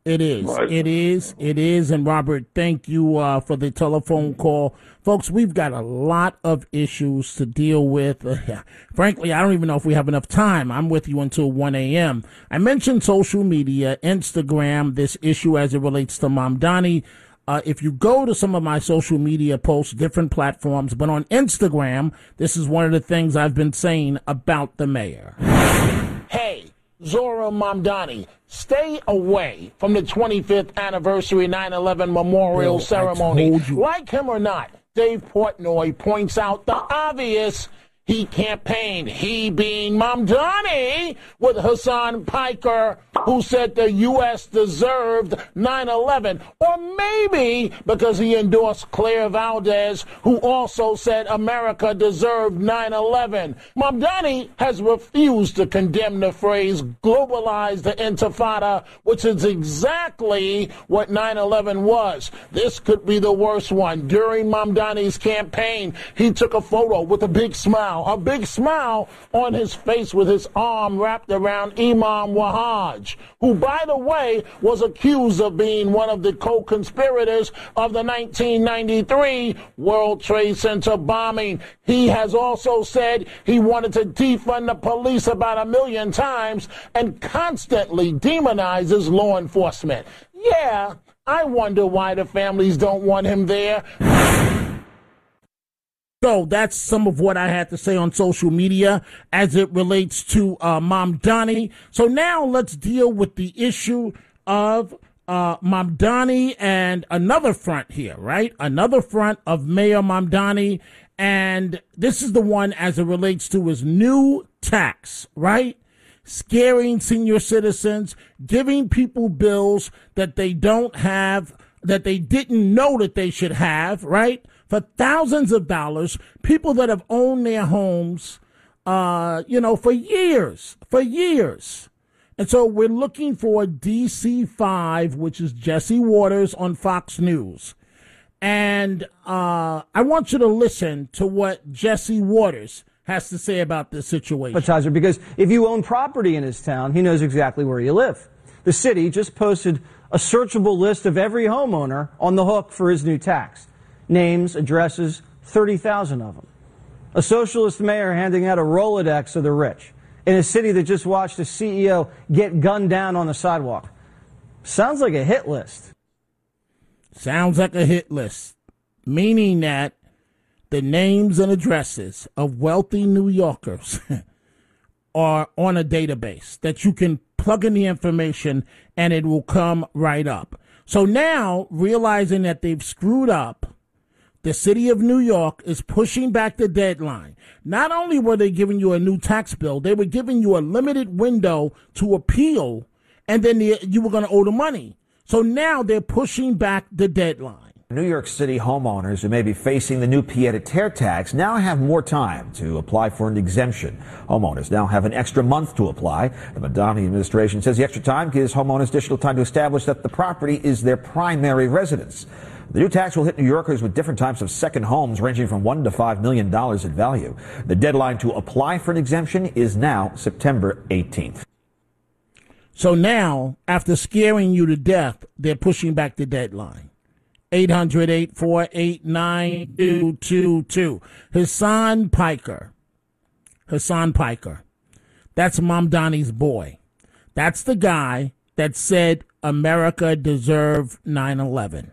It is. Right. It is. It is. And Robert, thank you for the telephone call. Folks, we've got a lot of issues to deal with. Frankly, I don't even know if we have enough time. I'm with you until 1 a.m. I mentioned social media, Instagram, this issue as it relates to Mamdani. If you go to some of my social media posts, different platforms, but on Instagram, this is one of the things I've been saying about the mayor. Hey, Zohran Mamdani, stay away from the 25th anniversary 9/11 memorial ceremony. Like him or not, Dave Portnoy points out the obvious. He campaigned, he being Mamdani, with Hassan Piker, who said the U.S. deserved 9/11. Or maybe because he endorsed Claire Valdez, who also said America deserved 9/11. Mamdani has refused to condemn the phrase globalize the intifada, which is exactly what 9/11 was. This could be the worst one. During Mamdani's campaign, he took a photo with a big smile on his face with his arm wrapped around Imam Wahaj, who, by the way, was accused of being one of the co-conspirators of the 1993 World Trade Center bombing. He has also said he wanted to defund the police about 1 million times and constantly demonizes law enforcement. Yeah, I wonder why the families don't want him there. So that's some of what I had to say on social media as it relates to Mamdani. So now let's deal with the issue of Mamdani and another front here, right? Another front of Mayor Mamdani. And this is the one as it relates to his new tax, right? Scaring senior citizens, giving people bills that they don't have, that they didn't know that they should have, right? For thousands of dollars, people that have owned their homes, for years. And so we're looking for DC5, which is Jesse Waters on Fox News. And I want you to listen to what Jesse Waters has to say about this situation. Because if you own property in his town, he knows exactly where you live. The city just posted a searchable list of every homeowner on the hook for his new tax. Names, addresses, 30,000 of them. A socialist mayor handing out a Rolodex of the rich in a city that just watched a CEO get gunned down on the sidewalk. Sounds like a hit list. Sounds like a hit list, meaning that the names and addresses of wealthy New Yorkers are on a database that you can plug in the information and it will come right up. So now, realizing that they've screwed up, the city of New York is pushing back the deadline. Not only were they giving you a new tax bill, they were giving you a limited window to appeal, and then you were going to owe the money. So now they're pushing back the deadline. New York City homeowners who may be facing the new pied-à-terre tax now have more time to apply for an exemption. Homeowners now have an extra month to apply. The Mamdani administration says the extra time gives homeowners additional time to establish that the property is their primary residence. The new tax will hit New Yorkers with different types of second homes ranging from $1 to $5 million in value. The deadline to apply for an exemption is now September 18th. So now, after scaring you to death, they're pushing back the deadline. 800-848-9222. Hassan Piker. That's Mamdani's boy. That's the guy that said America deserved 9/11.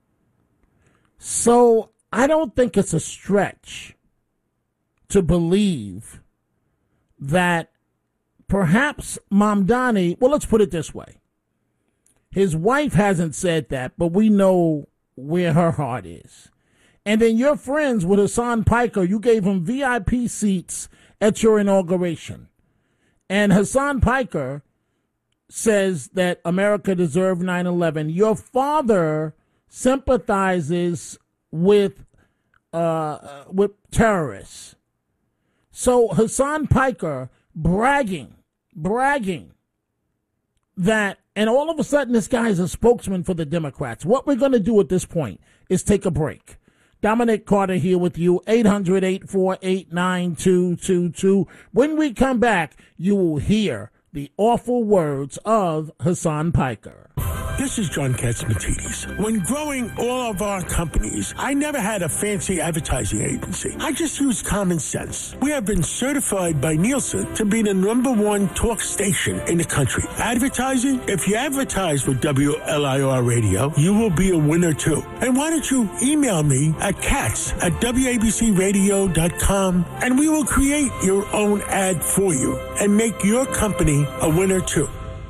So I don't think it's a stretch to believe that perhaps Mamdani, well, let's put it this way. His wife hasn't said that, but we know where her heart is. And then you're friends with Hassan Piker. You gave him VIP seats at your inauguration. And Hassan Piker says that America deserved 9/11. Your father sympathizes with terrorists. So Hassan Piker bragging that, and all of a sudden this guy is a spokesman for the Democrats. What we're going to do at this point is take a break. Dominic Carter here with you, 800-848-9222. When we come back, you will hear the awful words of Hassan Piker. This is John Katzmatidis. When growing all of our companies, I never had a fancy advertising agency. I just used common sense. We have been certified by Nielsen to be the #1 talk station in the country. Advertising? If you advertise with WLIR Radio, you will be a winner too. And why don't you email me at cats@wabcradio.com and we will create your own ad for you and make your company a winner too.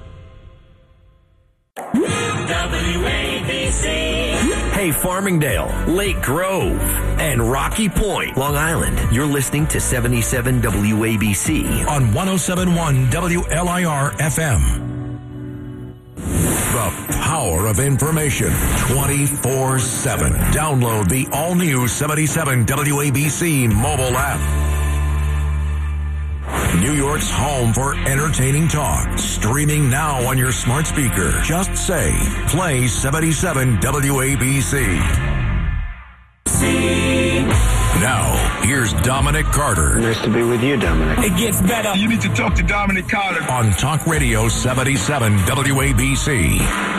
WABC. Hey, Farmingdale, Lake Grove, and Rocky Point, Long Island. You're listening to 77 WABC on 107.1 WLIR FM. The power of information 24/7. Download the all-new 77 WABC mobile app. New York's home for entertaining talk. Streaming now on your smart speaker. Just say, play 77 WABC. Now, here's Dominic Carter. Nice to be with you, Dominic. It gets better. You need to talk to Dominic Carter on Talk Radio 77 WABC.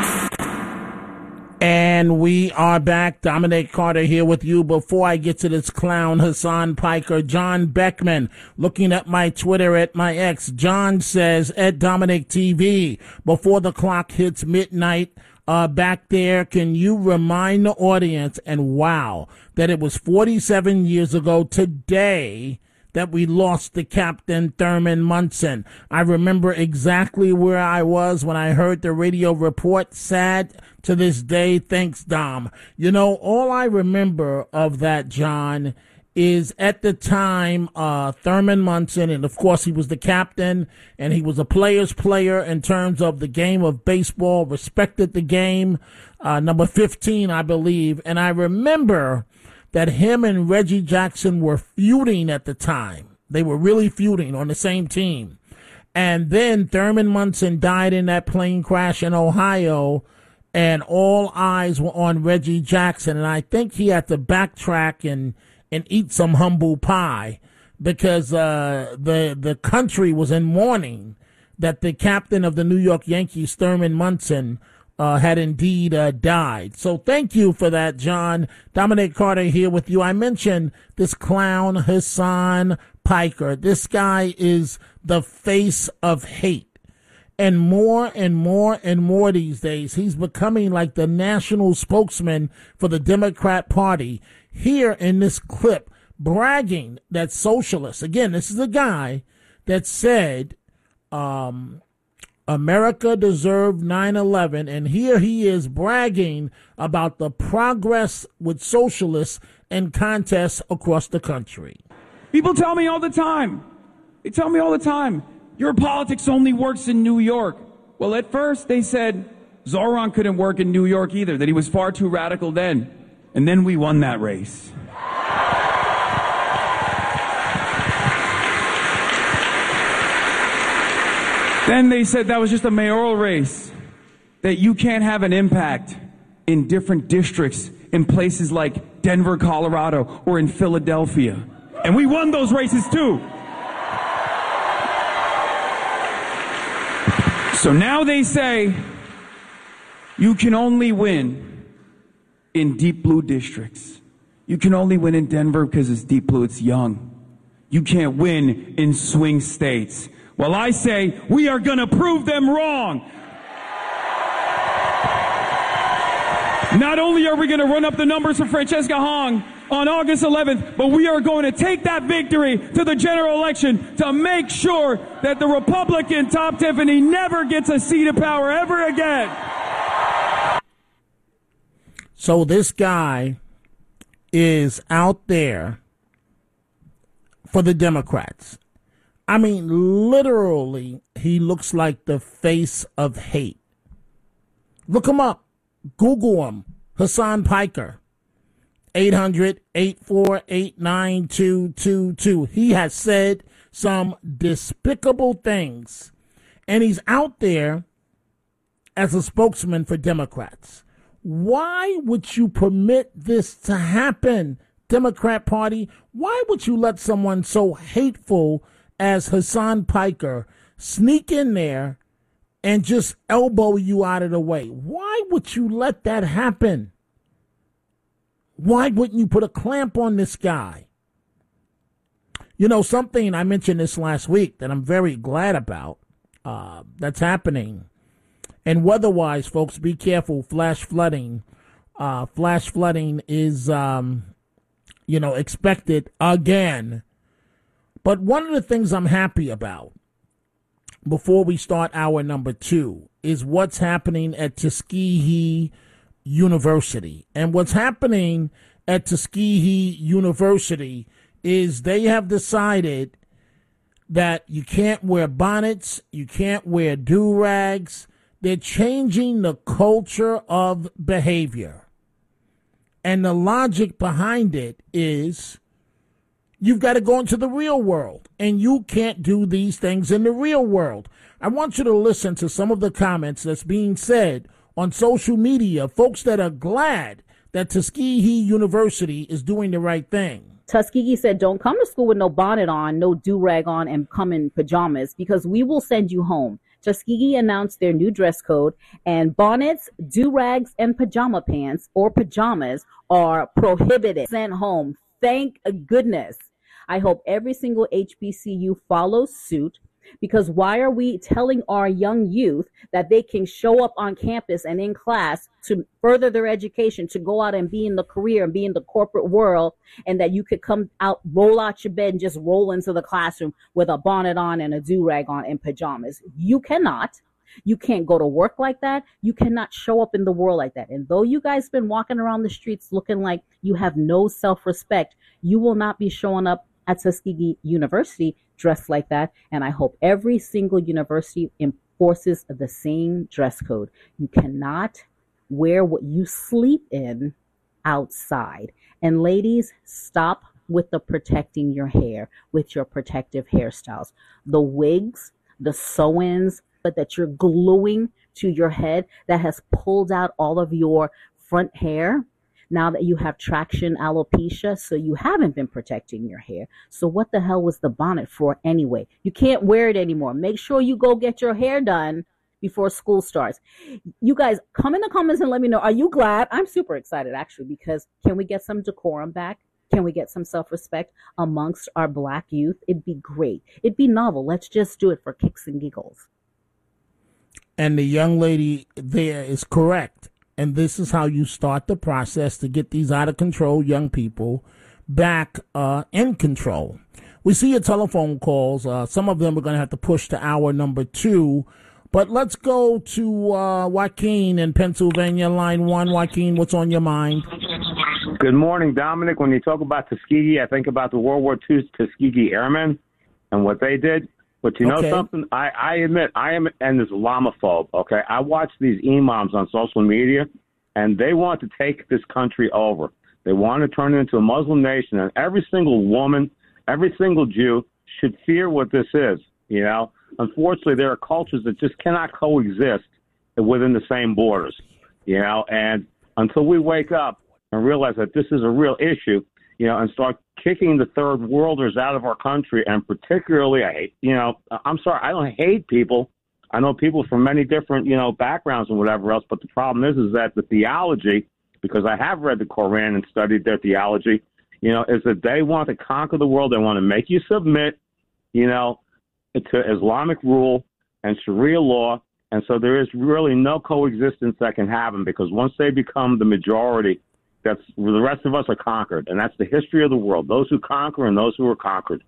And we are back. Dominic Carter here with you. Before I get to this clown, Hassan Piker, John Beckman, looking at my Twitter at my ex. John says, at Dominic TV, before the clock hits midnight, back there, can you remind the audience, and wow, that it was 47 years ago today that we lost the Captain Thurman Munson. I remember exactly where I was when I heard the radio report. Sad to this day. Thanks, Dom. You know, all I remember of that, John, is at the time, Thurman Munson, and of course he was the captain, and he was a player's player in terms of the game of baseball, respected the game, number 15, I believe. And I remember that him and Reggie Jackson were feuding at the time. They were really feuding on the same team. And then Thurman Munson died in that plane crash in Ohio, and all eyes were on Reggie Jackson. And I think he had to backtrack and eat some humble pie because the country was in mourning that the captain of the New York Yankees, Thurman Munson, had indeed died. So thank you for that, John. Dominic Carter here with you. I mentioned this clown, Hassan Piker. This guy is the face of hate. And more these days, he's becoming like the national spokesman for the Democrat Party. Here in this clip, bragging that socialists, again, this is a guy that said, America deserved 9/11, and here he is bragging about the progress with socialists in contests across the country. People tell me all the time. They tell me all the time, your politics only works in New York. Well, at first they said Zoran couldn't work in New York either, that he was far too radical then. And then we won that race. Then they said that was just a mayoral race, that you can't have an impact in different districts in places like Denver, Colorado, or in Philadelphia. And we won those races too. So now they say you can only win in deep blue districts. You can only win in Denver because it's deep blue, it's young. You can't win in swing states. Well, I say we are going to prove them wrong. Not only are we going to run up the numbers for Francesca Hong on August 11th, but we are going to take that victory to the general election to make sure that the Republican Top Tiffany never gets a seat of power ever again. So this guy is out there for the Democrats. I mean, literally, he looks like the face of hate. Look him up. Google him. Hassan Piker. 800-848-9222. He has said some despicable things. And he's out there as a spokesman for Democrats. Why would you permit this to happen, Democrat Party? Why would you let someone so hateful as Hassan Piker sneak in there and just elbow you out of the way. Why would you let that happen? Why wouldn't you put a clamp on this guy? You know, something, I mentioned this last week that I'm very glad about, that's happening. And weather-wise, folks, be careful. Flash flooding is, expected again. But one of the things I'm happy about before we start hour number 2 is what's happening at Tuskegee University. And what's happening at Tuskegee University is they have decided that you can't wear bonnets, you can't wear do-rags. They're changing the culture of behavior. And the logic behind it is you've got to go into the real world, and you can't do these things in the real world. I want you to listen to some of the comments that's being said on social media, folks that are glad that Tuskegee University is doing the right thing. Tuskegee said, don't come to school with no bonnet on, no do-rag on, and come in pajamas because we will send you home. Tuskegee announced their new dress code, and bonnets, do-rags, and pajama pants or pajamas are prohibited. Sent home. Thank goodness. I hope every single HBCU follows suit, because why are we telling our young youth that they can show up on campus and in class to further their education, to go out and be in the career and be in the corporate world, and that you could come out, roll out your bed and just roll into the classroom with a bonnet on and a do-rag on and pajamas? You cannot. You can't go to work like that. You cannot show up in the world like that. And though you guys been walking around the streets looking like you have no self-respect, you will not be showing up at Tuskegee University dressed like that. And I hope every single university enforces the same dress code. You cannot wear what you sleep in outside. And ladies, stop with the protecting your hair with your protective hairstyles. The wigs, the sew-ins, but that you're gluing to your head that has pulled out all of your front hair. Now that you have traction alopecia, so you haven't been protecting your hair. So what the hell was the bonnet for anyway? You can't wear it anymore. Make sure you go get your hair done before school starts. You guys, come in the comments and let me know. Are you glad? I'm super excited, actually, because can we get some decorum back? Can we get some self-respect amongst our Black youth? It'd be great. It'd be novel. Let's just do it for kicks and giggles. And the young lady there is correct. And this is how you start the process to get these out of control young people back in control. We see your telephone calls. Some of them we're going to have to push to hour number 2. But let's go to Joaquin in Pennsylvania, line 1. Joaquin, what's on your mind? Good morning, Dominic. When you talk about Tuskegee, I think about the World War II Tuskegee Airmen and what they did. But you know something? I admit, I am an Islamophobe, okay? I watch these imams on social media, and they want to take this country over. They want to turn it into a Muslim nation, and every single woman, every single Jew should fear what this is, you know? Unfortunately, there are cultures that just cannot coexist within the same borders, you know? And until we wake up and realize that this is a real issue, you know, and start kicking the third worlders out of our country, and particularly, I'm sorry, I don't hate people. I know people from many different, backgrounds and whatever else, but the problem is that the theology, because I have read the Quran and studied their theology, is that they want to conquer the world. They want to make you submit, to Islamic rule and Sharia law. And so there is really no coexistence that can happen, because once they become the majority, the rest of us are conquered, and that's the history of the world. Those who conquer and those who are conquered.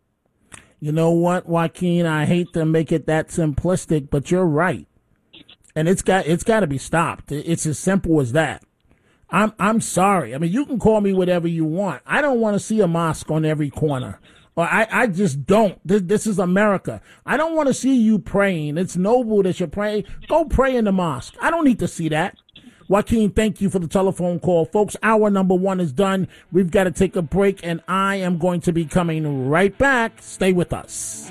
You know what, Joaquin? I hate to make it that simplistic, but you're right, and it's got to be stopped. It's as simple as that. I'm sorry. I mean, you can call me whatever you want. I don't want to see a mosque on every corner. Or I just don't. This is America. I don't want to see you praying. It's noble that you're praying. Go pray in the mosque. I don't need to see that. Joaquin, thank you for the telephone call. Folks, hour number 1 is done. We've got to take a break, and I am going to be coming right back. Stay with us.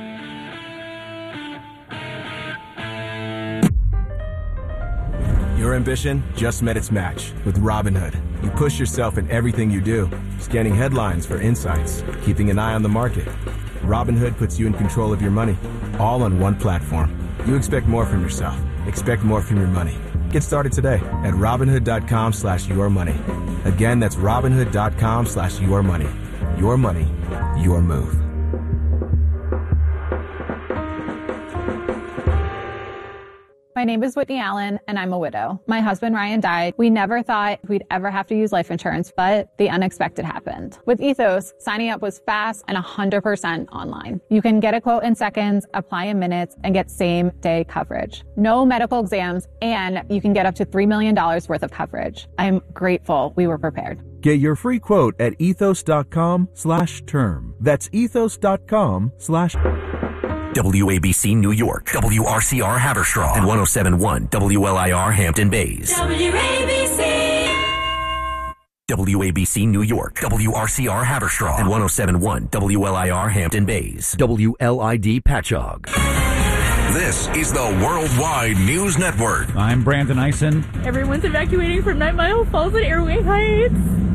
Your ambition just met its match with Robinhood. You push yourself in everything you do, scanning headlines for insights, keeping an eye on the market. Robinhood puts you in control of your money, all on one platform. You expect more from yourself. Expect more from your money. Get started today at Robinhood.com/yourmoney. Again, that's Robinhood.com/yourmoney. Your money, your move. My name is Whitney Allen, and I'm a widow. My husband, Ryan, died. We never thought we'd ever have to use life insurance, but the unexpected happened. With Ethos, signing up was fast and 100% online. You can get a quote in seconds, apply in minutes, and get same-day coverage. No medical exams, and you can get up to $3 million worth of coverage. I'm grateful we were prepared. Get your free quote at ethos.com/term. That's ethos.com/ WABC New York, WRCR Haverstraw, and 107.1 WLIR Hampton Bays. WABC New York, WRCR Haverstraw, and 107.1 WLIR Hampton Bays. WLID Patchogue. This is the Worldwide News Network. I'm Brandon Eisen. Everyone's evacuating from 9 Mile Falls and Airway Heights.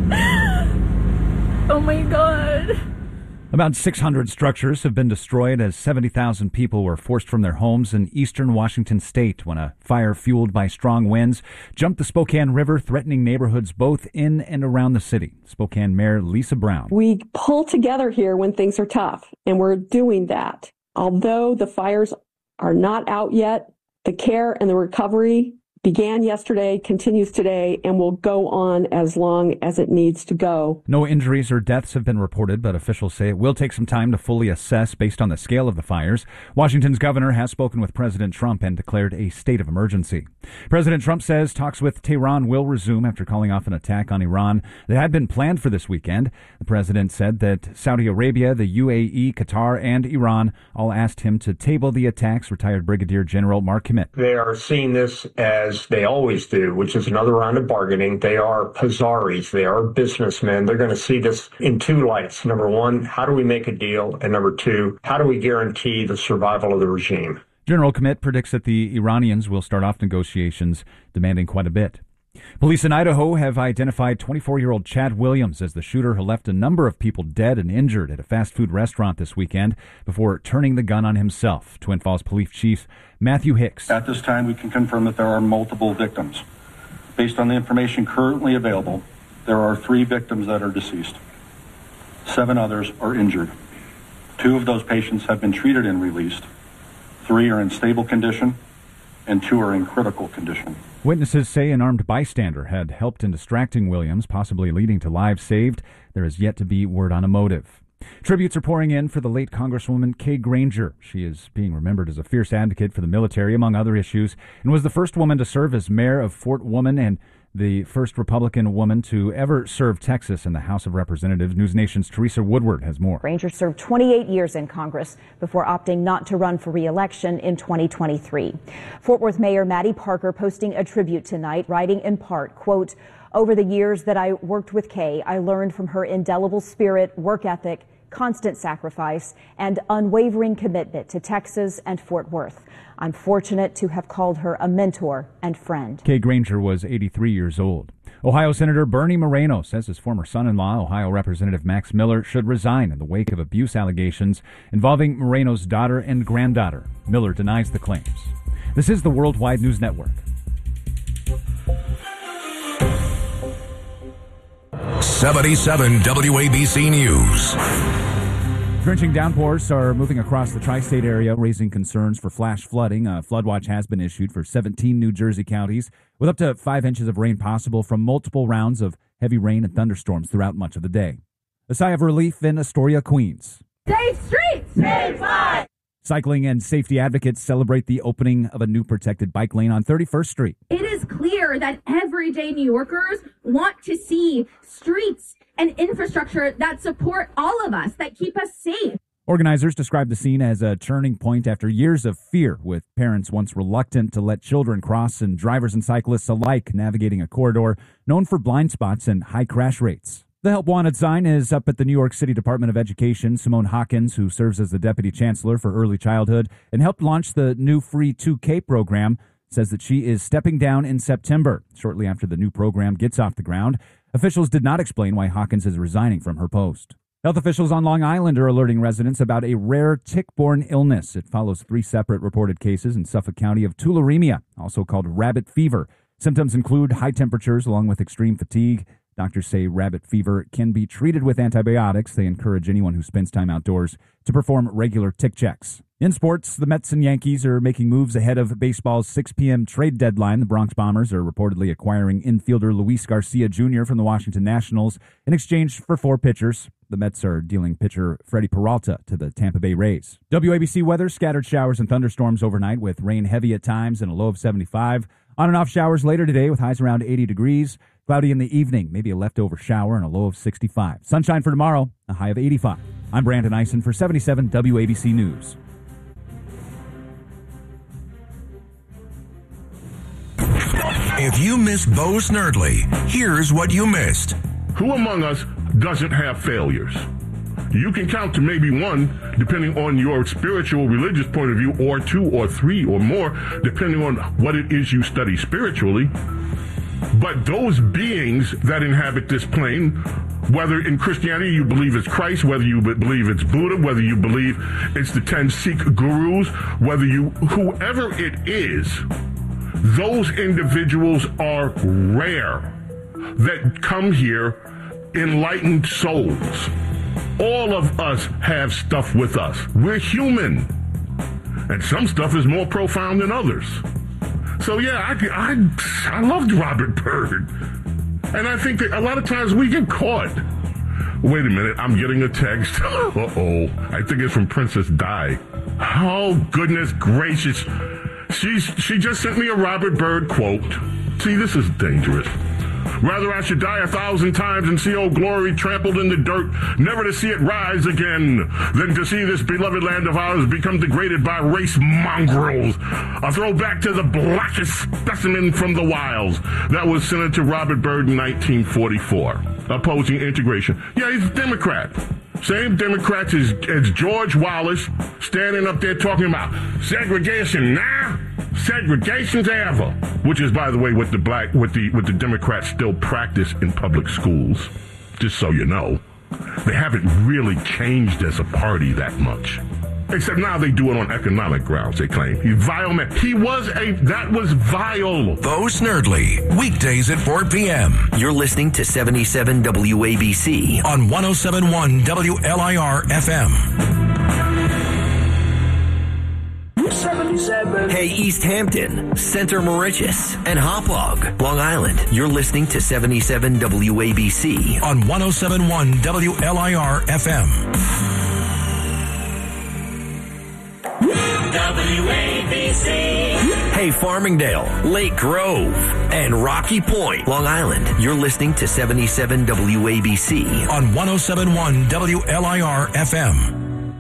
Oh my God. About 600 structures have been destroyed as 70,000 people were forced from their homes in eastern Washington state when a fire fueled by strong winds jumped the Spokane River, threatening neighborhoods both in and around the city. Spokane Mayor Lisa Brown. We pull together here when things are tough, and we're doing that. Although the fires are not out yet, the care and the recovery began yesterday, continues today, and will go on as long as it needs to go. No injuries or deaths have been reported, but officials say it will take some time to fully assess based on the scale of the fires. Washington's governor has spoken with President Trump and declared a state of emergency. President Trump says talks with Tehran will resume after calling off an attack on Iran that had been planned for this weekend. The president said that Saudi Arabia, the UAE, Qatar, and Iran all asked him to table the attacks. Retired Brigadier General Mark Kimmett. They are seeing this as they always do, which is another round of bargaining. They are Pizzaris. They are businessmen. They're going to see this in two lights. Number one, how do we make a deal? And number two, how do we guarantee the survival of the regime? General Kimmett predicts that the Iranians will start off negotiations demanding quite a bit. Police in Idaho have identified 24-year-old Chad Williams as the shooter who left a number of people dead and injured at a fast food restaurant this weekend before turning the gun on himself. Twin Falls Police Chief Matthew Hicks. At this time, we can confirm that there are multiple victims. Based on the information currently available, there are 3 victims that are deceased. 7 others are injured. 2 of those patients have been treated and released. 3 are in stable condition, and 2 are in critical condition. Witnesses say an armed bystander had helped in distracting Williams, possibly leading to lives saved. There is yet to be word on a motive. Tributes are pouring in for the late Congresswoman Kay Granger. She is being remembered as a fierce advocate for the military, among other issues, and was the first woman to serve as mayor of Fort Woman and the first Republican woman to ever serve Texas in the House of Representatives. News Nation's Teresa Woodward has more. Granger served 28 years in Congress before opting not to run for re-election in 2023. Fort Worth Mayor Maddie Parker posting a tribute tonight, writing in part, quote, "Over the years that I worked with Kay, I learned from her indelible spirit, work ethic, constant sacrifice, and unwavering commitment to Texas and Fort Worth. I'm fortunate to have called her a mentor and friend." Kay Granger was 83 years old. Ohio Senator Bernie Moreno says his former son-in-law, Ohio Representative Max Miller, should resign in the wake of abuse allegations involving Moreno's daughter and granddaughter. Miller denies the claims. This is the Worldwide News Network. 77 WABC News. Drenching downpours are moving across the tri-state area, raising concerns for flash flooding. A flood watch has been issued for 17 New Jersey counties, with up to 5 inches of rain possible from multiple rounds of heavy rain and thunderstorms throughout much of the day. A sigh of relief in Astoria, Queens. Safe streets, safe lives. Cycling and safety advocates celebrate the opening of a new protected bike lane on 31st Street. It is clear that everyday New Yorkers want to see streets and infrastructure that support all of us, that keep us safe. Organizers describe the scene as a turning point after years of fear, with parents once reluctant to let children cross and drivers and cyclists alike navigating a corridor known for blind spots and high crash rates. The Help Wanted sign is up at the New York City Department of Education. Simone Hawkins, who serves as the Deputy Chancellor for Early Childhood and helped launch the new free 2K program, says that she is stepping down in September, shortly after the new program gets off the ground. Officials did not explain why Hawkins is resigning from her post. Health officials on Long Island are alerting residents about a rare tick-borne illness. It follows 3 separate reported cases in Suffolk County of tularemia, also called rabbit fever. Symptoms include high temperatures along with extreme fatigue. Doctors say rabbit fever can be treated with antibiotics. They encourage anyone who spends time outdoors to perform regular tick checks. In sports, the Mets and Yankees are making moves ahead of baseball's 6 p.m. trade deadline. The Bronx Bombers are reportedly acquiring infielder Luis Garcia Jr. from the Washington Nationals in exchange for 4 pitchers. The Mets are dealing pitcher Freddie Peralta to the Tampa Bay Rays. WABC weather, scattered showers and thunderstorms overnight with rain heavy at times and a low of 75. On and off showers later today with highs around 80 degrees. Cloudy in the evening, maybe a leftover shower and a low of 65. Sunshine for tomorrow, a high of 85. I'm Brandon Eisen for 77 WABC News. If you missed Bo Snerdley, here's what you missed. Who among us doesn't have failures? You can count to maybe 1, depending on your spiritual, religious point of view, or 2 or 3 or more, depending on what it is you study spiritually. But those beings that inhabit this plane, whether in Christianity you believe it's Christ, whether you believe it's Buddha, whether you believe it's the 10 Sikh gurus, whoever it is, those individuals are rare that come here enlightened souls. All of us have stuff with us. We're human. And some stuff is more profound than others. So yeah, I loved Robert Byrd. And I think that a lot of times we get caught. Wait a minute, I'm getting a text. Uh-oh. I think it's from Princess Di. Oh, goodness gracious. She just sent me a Robert Byrd quote. See, this is dangerous. Rather I should die 1,000 times and see old glory trampled in the dirt, never to see it rise again, than to see this beloved land of ours become degraded by race mongrels. A throwback to the blackest specimen from the wilds. That was Senator Robert Byrd in 1944, opposing integration. Yeah, he's a Democrat. Same Democrats as George Wallace standing up there talking about segregation now, segregation's ever, which is, by the way, what the Democrats still practice in public schools. Just so you know, they haven't really changed as a party that much. Except now they do it on economic grounds, they claim. He's vile man. That was vile. Bo Snerdley, weekdays at 4 p.m. You're listening to 77 WABC on 107.1 WLIR FM. 77. Hey, East Hampton, Center Moriches, and Hauppauge, Long Island. You're listening to 77 WABC on 107.1 WLIR FM. WABC. Hey, Farmingdale, Lake Grove, and Rocky Point, Long Island. You're listening to 77 WABC on 107.1 WLIR FM.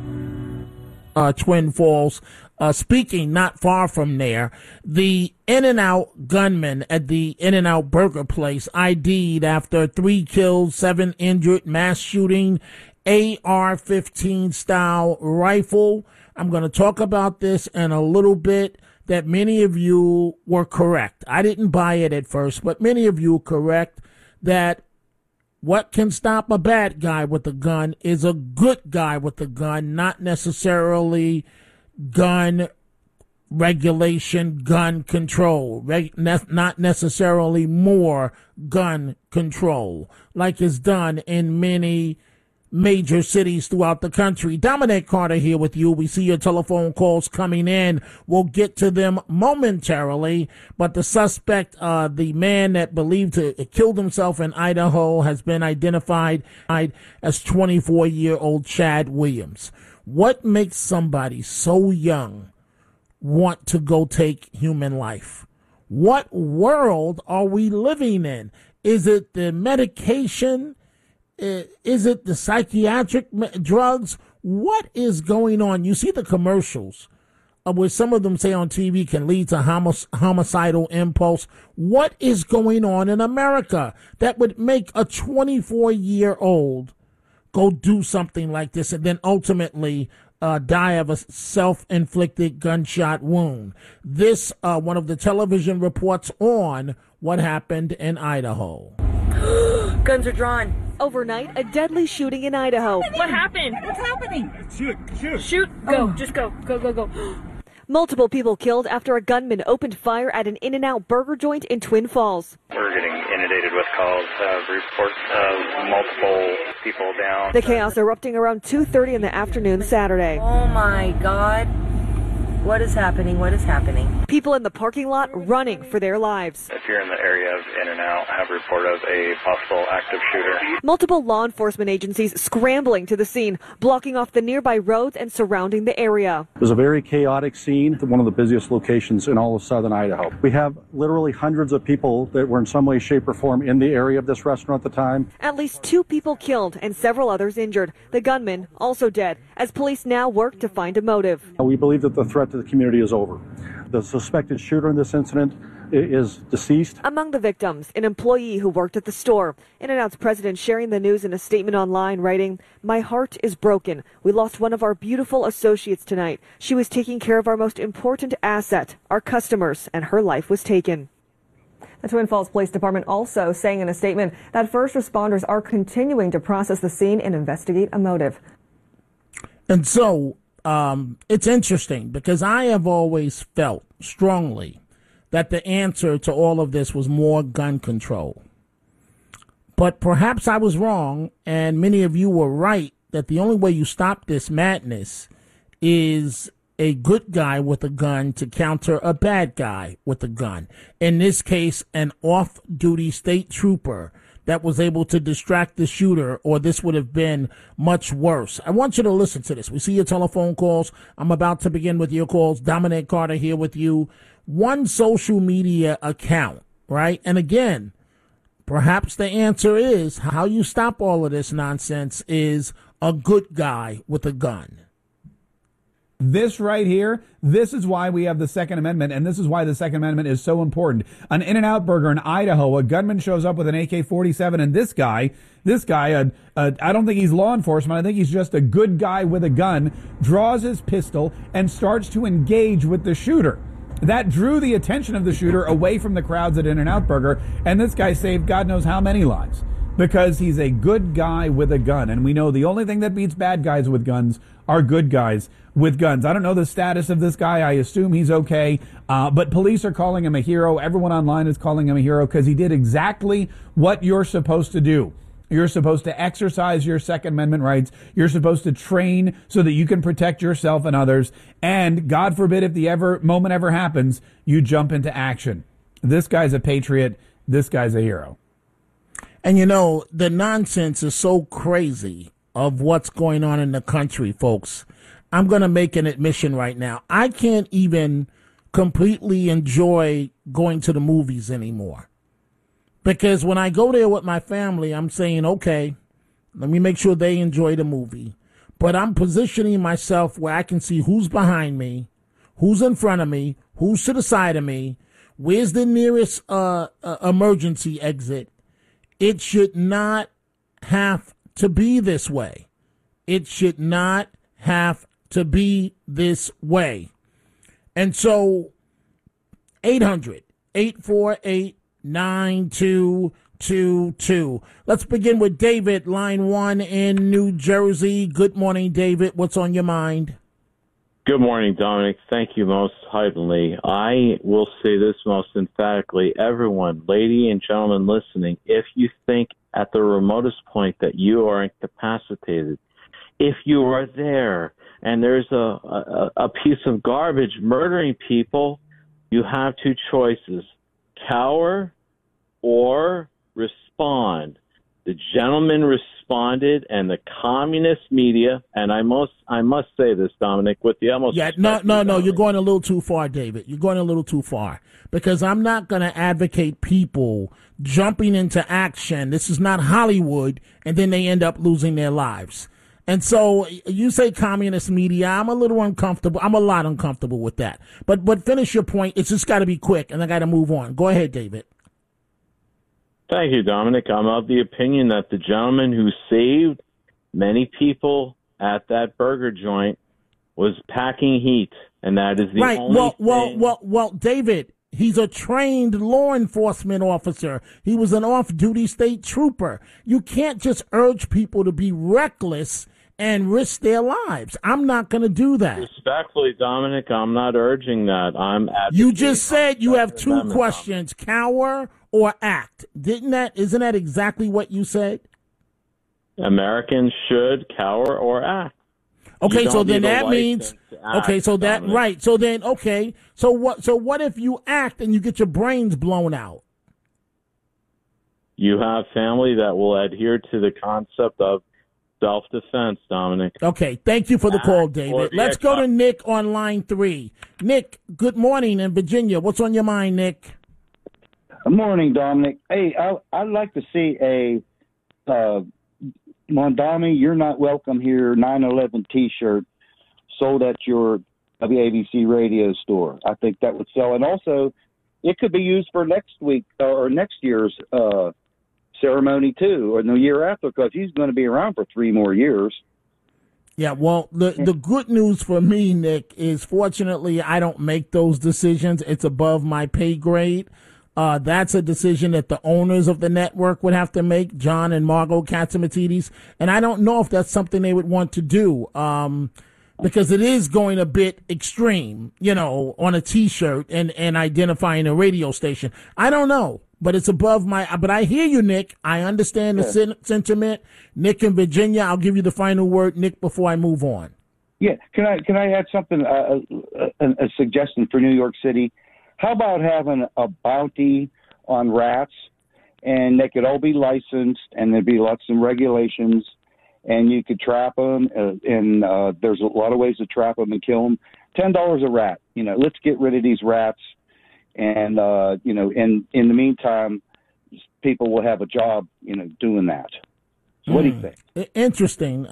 Twin Falls. Speaking not far from there, the In-N-Out gunman at the In-N-Out burger place ID'd after 3 killed, 7 injured, mass shooting, AR-15 style rifle. I'm going to talk about this in a little bit, that many of you were correct. I didn't buy it at first, but many of you were correct that what can stop a bad guy with a gun is a good guy with a gun, not necessarily gun regulation, gun control, not necessarily more gun control, like is done in many major cities throughout the country. Dominic Carter here with you. We see your telephone calls coming in. We'll get to them momentarily, but the suspect, the man that believed to killed himself in Idaho, has been identified as 24-year-old Chad Williams. What makes somebody so young want to go take human life? What world are we living in? Is it the medication? Is it the psychiatric drugs? What is going on? You see the commercials where some of them say on TV can lead to homicidal impulse. What is going on in America that would make a 24-year-old go do something like this and then ultimately die of a self-inflicted gunshot wound? This, one of the television reports on what happened in Idaho. Guns are drawn. Overnight, a deadly shooting in Idaho. What happened? What's happening? Shoot. Go. Just go. Go. Multiple people killed after a gunman opened fire at an In-N-Out burger joint in Twin Falls. We're getting inundated with calls, reports of multiple people down. The chaos erupting around 2:30 in the afternoon Saturday. Oh my God. What is happening? What is happening? People in the parking lot running for their lives. If you're in the area of In-N-Out, have a report of a possible active shooter. Multiple law enforcement agencies scrambling to the scene, blocking off the nearby roads and surrounding the area. It was a very chaotic scene, one of the busiest locations in all of southern Idaho. We have literally hundreds of people that were in some way, shape, or form in the area of this restaurant at the time. At least 2 people killed and several others injured. The gunman also dead, as police now work to find a motive. We believe that the threat to the community is over. The suspected shooter in this incident is deceased. Among the victims, an employee who worked at the store. In-N-Out's president sharing the news in a statement online, writing, "My heart is broken. We lost one of our beautiful associates tonight. She was taking care of our most important asset, our customers, and her life was taken." The Twin Falls Police Department also saying in a statement that first responders are continuing to process the scene and investigate a motive. And so, it's interesting because I have always felt strongly that the answer to all of this was more gun control. But perhaps I was wrong, and many of you were right, that the only way you stop this madness is a good guy with a gun to counter a bad guy with a gun. In this case, an off-duty state trooper that was able to distract the shooter, or this would have been much worse. I want you to listen to this. We see your telephone calls. I'm about to begin with your calls. Dominic Carter here with you. One social media account, right? And again, perhaps the answer is how you stop all of this nonsense is a good guy with a gun. This right here, this is why we have the Second Amendment, and this is why the Second Amendment is so important. An In-N-Out burger in Idaho, a gunman shows up with an AK-47, and this guy, I don't think he's law enforcement. I think he's just a good guy with a gun, draws his pistol and starts to engage with the shooter. That drew the attention of the shooter away from the crowds at In-N-Out Burger, and this guy saved God knows how many lives because he's a good guy with a gun. And we know the only thing that beats bad guys with guns are good guys with guns. I don't know the status of this guy. I assume he's okay. But police are calling him a hero. Everyone online is calling him a hero because he did exactly what you're supposed to do. You're supposed to exercise your Second Amendment rights. You're supposed to train so that you can protect yourself and others. And God forbid if the moment ever happens, you jump into action. This guy's a patriot. This guy's a hero. And you know, the nonsense is so crazy of what's going on in the country, folks. I'm going to make an admission right now. I can't even completely enjoy going to the movies anymore. Because when I go there with my family, I'm saying, okay, let me make sure they enjoy the movie. But I'm positioning myself where I can see who's behind me, who's in front of me, who's to the side of me, where's the nearest emergency exit. It should not have to be this way. It should not have to be this way. And so 800-848-9222. Let's begin with David, line 1 in New Jersey. Good morning, David. What's on your mind? Good morning, Dominic. Thank you most heartily. I will say this most emphatically. Everyone, lady and gentlemen listening, if you think at the remotest point that you are incapacitated, if you are there and there's a piece of garbage murdering people, you have two choices: cower or respond. The gentleman responded, and the communist media, and I must say this, Dominic, with the utmost respect. No, you're going a little too far, David. You're going a little too far, because I'm not going to advocate people jumping into action. This is not Hollywood, and then they end up losing their lives. And so you say communist media. I'm a little uncomfortable. I'm a lot uncomfortable with that. But finish your point. It's just got to be quick, and I got to move on. Go ahead, David. Thank you, Dominic. I'm of the opinion that the gentleman who saved many people at that burger joint was packing heat, and that is the only thing. Well, David, He's a trained law enforcement officer. He was an off-duty state trooper. You can't just urge people to be reckless and risk their lives. I'm not going to do that. Respectfully, Dominic, I'm not urging that. I'm advocating. You just said you have two questions, cower or act. Isn't that exactly what you said? Americans should cower or act. Okay, so then that means okay, so that Dominic. Right. So then okay. So what if you act and you get your brains blown out? You have family that will adhere to the concept of self-defense, Dominic. Okay, thank you for the call, David. Let's go to Nick on line 3. Nick, good morning in Virginia. What's on your mind, Nick? Good morning, Dominic. Hey, I'd like to see a Mondami, You're Not Welcome Here 9/11 T-shirt sold at your WABC radio store. I think that would sell. And also, it could be used for next week or next year's ceremony, too, or the year after, because he's going to be around for 3 more years. Yeah, well, the good news for me, Nick, is fortunately I don't make those decisions. It's above my pay grade. That's a decision that the owners of the network would have to make, John and Margot Catsimatidis. And I don't know if that's something they would want to do, because it is going a bit extreme, on a T-shirt and identifying a radio station. I don't know, but it's above but I hear you, Nick. I understand the sentiment. Nick in Virginia, I'll give you the final word, Nick, before I move on. Yeah. Can I add something, a suggestion for New York City? How about having a bounty on rats, and they could all be licensed, and there'd be lots of regulations, and you could trap them, and there's a lot of ways to trap them and kill them. $10 a rat. Let's get rid of these rats, and in the meantime, people will have a job, doing that. So what do you think? Interesting,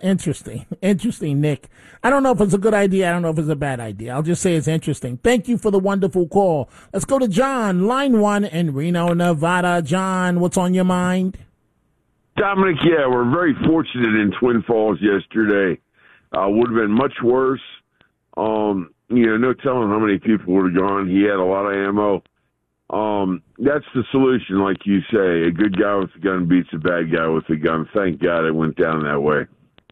Nick. I don't know if it's a good idea. I don't know if it's a bad idea. I'll just say it's interesting. Thank you for the wonderful call. Let's go to John, line 1 in Reno, Nevada. John, what's on your mind? Dominic, yeah, we're very fortunate in Twin Falls yesterday. Would have been much worse. No telling how many people would have gone. He had a lot of ammo. That's the solution, like you say. A good guy with a gun beats a bad guy with a gun. Thank God it went down that way.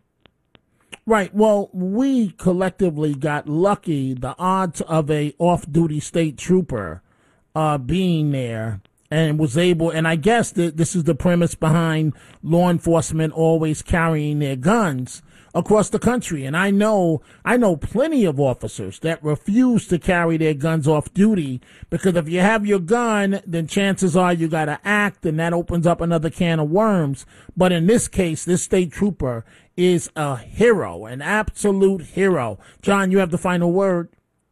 Right. Well, we collectively got lucky. The odds of a off-duty state trooper being there and was able, and I guess this is the premise behind law enforcement always carrying their guns across the country. And I know plenty of officers that refuse to carry their guns off duty because if you have your gun, then chances are you got to act, and that opens up another can of worms. But in this case, this state trooper is a hero, an absolute hero. John, you have the final word.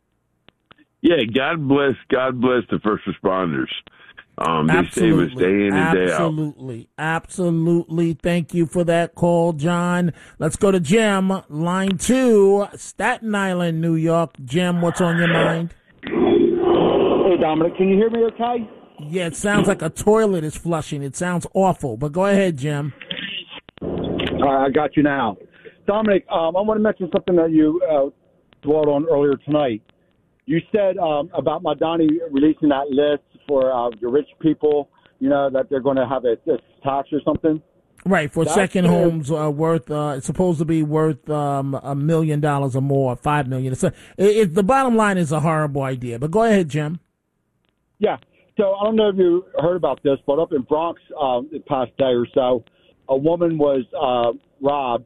Yeah, God bless the first responders. They save us day in and day out. Absolutely. Thank you for that call, John. Let's go to Jim, line 2, Staten Island, New York. Jim, what's on your mind? Hey, Dominic, can you hear me okay? Yeah, it sounds like a toilet is flushing. It sounds awful, but go ahead, Jim. All right, I got you now. Dominic, I want to mention something that you dwelled on earlier tonight. You said about Madani releasing that list for the rich people, that they're going to have a tax or something. Right, for second homes worth, it's supposed to be worth $1 million or more, $5 million. The bottom line is a horrible idea, but go ahead, Jim. Yeah, so I don't know if you heard about this, but up in Bronx the past day or so, a woman was robbed.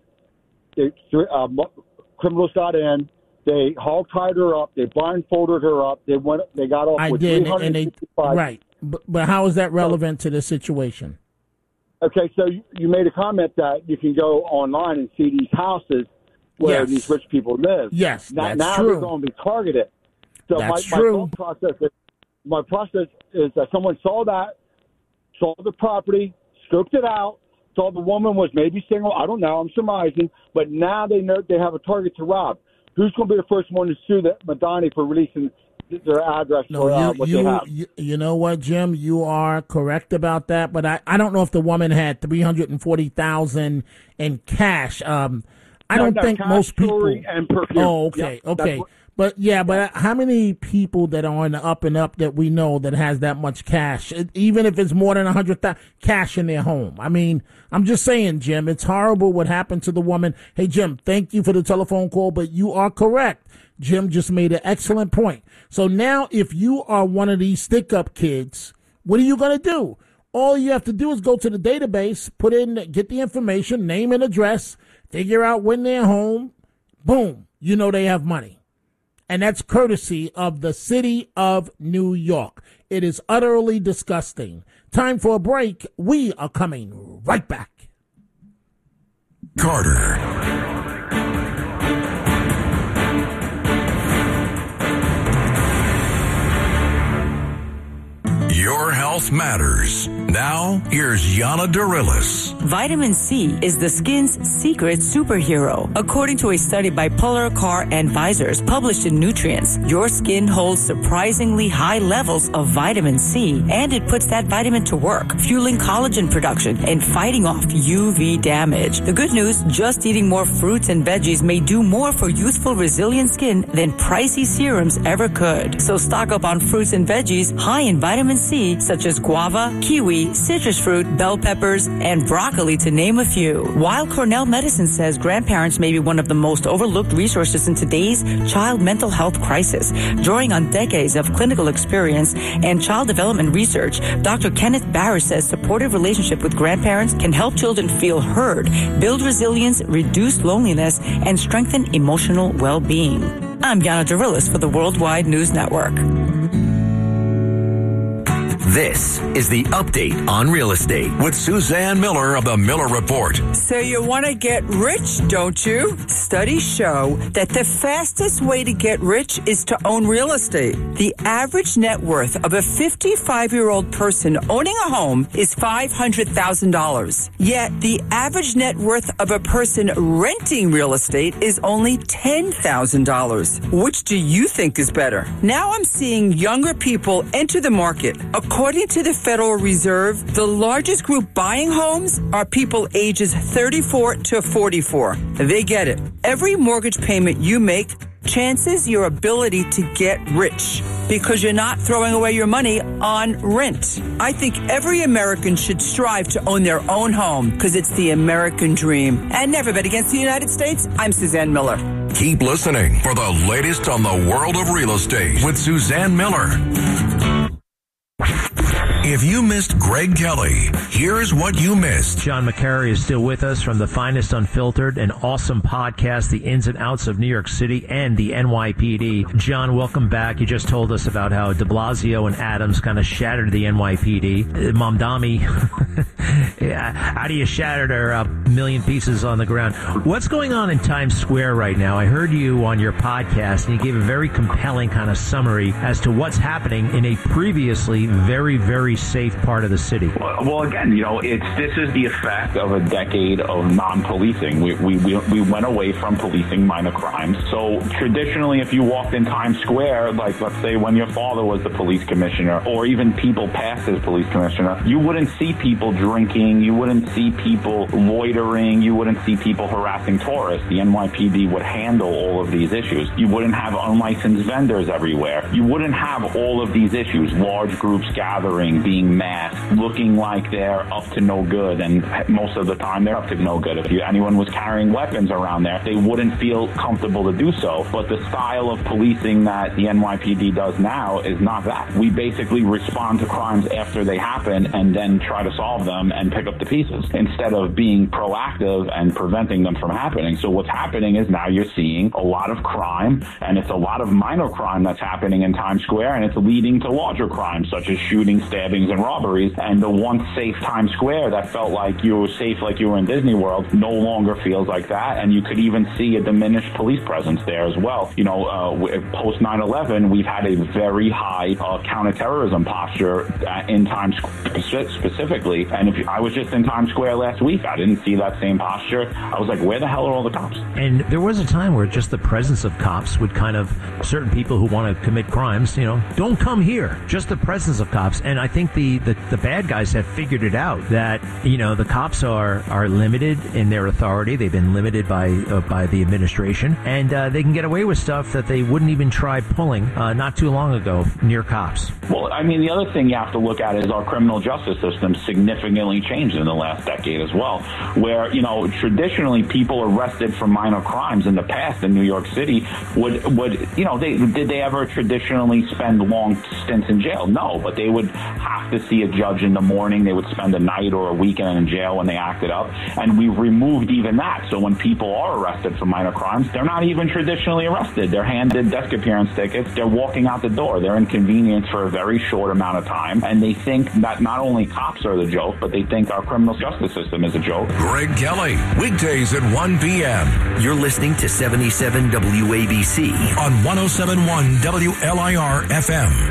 Criminals got in. They hog-tied her up. They blindfolded her up. They got off with $355. Right. But how is that relevant to the situation? Okay, so you made a comment that you can go online and see these houses where these rich people live. Yes, now true. They're going to be targeted. So that's true. My process is that someone saw the property, scoped it out, saw the woman was maybe single. I don't know. I'm surmising. But now they know they have a target to rob. Who's going to be the first one to sue Madani for releasing their address they have? You know what, Jim? You are correct about that, but I don't know if the woman had $340,000 in cash. I don't think most people. And perfume. Oh, okay. But how many people that are on the up and up that we know that has that much cash, even if it's more than 100,000 cash in their home? I mean, I'm just saying, Jim, it's horrible what happened to the woman. Hey, Jim, thank you for the telephone call, but you are correct. Jim just made an excellent point. So now if you are one of these stick-up kids, what are you going to do? All you have to do is go to the database, get the information, name and address, figure out when they're home. Boom, you know they have money. And that's courtesy of the city of New York. It is utterly disgusting. Time for a break. We are coming right back. Carter. Your health matters. Now, here's Yana Darilis. Vitamin C is the skin's secret superhero. According to a study by Polar Car Advisors published in Nutrients, your skin holds surprisingly high levels of vitamin C, and it puts that vitamin to work, fueling collagen production and fighting off UV damage. The good news, just eating more fruits and veggies may do more for youthful, resilient skin than pricey serums ever could. So stock up on fruits and veggies high in vitamin C, such as guava, kiwi, citrus fruit, bell peppers, and broccoli, to name a few. While Cornell Medicine says grandparents may be one of the most overlooked resources in today's child mental health crisis, drawing on decades of clinical experience and child development research, Dr. Kenneth Barr says supportive relationship with grandparents can help children feel heard, build resilience, reduce loneliness, and strengthen emotional well-being. I'm Yana Darilis for the Worldwide News Network. This is the Update on Real Estate with Suzanne Miller of the Miller Report. So you want to get rich, don't you? Studies show that the fastest way to get rich is to own real estate. The average net worth of a 55-year-old person owning a home is $500,000. Yet the average net worth of a person renting real estate is only $10,000. Which do you think is better? Now I'm seeing younger people enter the market. According to the Federal Reserve, the largest group buying homes are people ages 34 to 44. They get it. Every mortgage payment you make chances your ability to get rich because you're not throwing away your money on rent. I think every American should strive to own their own home because it's the American dream. And never bet against the United States. I'm Suzanne Miller. Keep listening for the latest on the world of real estate with Suzanne Miller. If you missed Greg Kelly, here's what you missed. John McCary is still with us from the Finest Unfiltered, an awesome podcast, the ins and outs of New York City and the NYPD. John, welcome back. You just told us about how de Blasio and Adams kind of shattered the NYPD. Mamdani, how do you shatter her a million pieces on the ground? What's going on in Times Square right now? I heard you on your podcast, and you gave a very compelling kind of summary as to what's happening in a previously very, very safe part of the city. Well, again, this is the effect of a decade of non-policing. We went away from policing minor crimes. So traditionally, if you walked in Times Square, like let's say when your father was the police commissioner, or even people past as police commissioner, you wouldn't see people drinking, you wouldn't see people loitering, you wouldn't see people harassing tourists. The NYPD would handle all of these issues. You wouldn't have unlicensed vendors everywhere. You wouldn't have all of these issues, large groups gathering, being masked, looking like they're up to no good, and most of the time they're up to no good. If anyone was carrying weapons around there, they wouldn't feel comfortable to do so. But the style of policing that the NYPD does now is not that. We basically respond to crimes after they happen and then try to solve them and pick up the pieces instead of being proactive and preventing them from happening. So what's happening is now you're seeing a lot of crime, and it's a lot of minor crime that's happening in Times Square, and it's leading to larger crimes such as shootings, stabbings, and robberies. And the once safe Times Square that felt like you were safe, like you were in Disney World, no longer feels like that. And you could even see a diminished police presence there as well. Post 9/11, we've had a very high counterterrorism posture in Times Square specifically. And I was just in Times Square last week, I didn't see that same posture. I was like, where the hell are all the cops? And there was a time where just the presence of cops would kind of, certain people who want to commit crimes, don't come here. Just the presence of cops. And I think think the bad guys have figured it out that, the cops are limited in their authority. They've been limited by the administration, and they can get away with stuff that they wouldn't even try pulling not too long ago near cops. Well, I mean, the other thing you have to look at is our criminal justice system significantly changed in the last decade as well, where, traditionally people arrested for minor crimes in the past in New York City did they ever traditionally spend long stints in jail? No, but they would have to see a judge in the morning. They would spend a night or a weekend in jail when they acted up. And we've removed even that. So when people are arrested for minor crimes, they're not even traditionally arrested. They're handed desk appearance tickets. They're walking out the door. They're inconvenienced for a very short amount of time. And they think that not only cops are the joke, but they think our criminal justice system is a joke. Greg Kelly, weekdays at 1 p.m. You're listening to 77 WABC on 107.1 WLIR FM.